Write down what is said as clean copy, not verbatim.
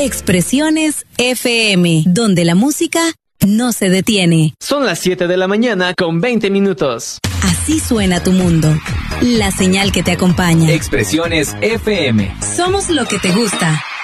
Expresiones FM, donde la música no se detiene. Son las 7 de la mañana con 20 minutos. Así suena tu mundo. La señal que te acompaña. Expresiones FM. Somos lo que te gusta.